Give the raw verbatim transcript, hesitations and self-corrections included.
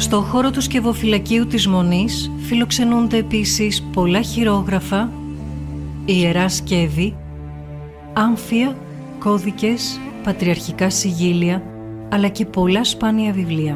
Στο χώρο του σκευοφυλακίου της Μονής φιλοξενούνται επίσης πολλά χειρόγραφα, ιερά σκεύη, άμφια, κώδικες, πατριαρχικά συγγήλια, αλλά και πολλά σπάνια βιβλία.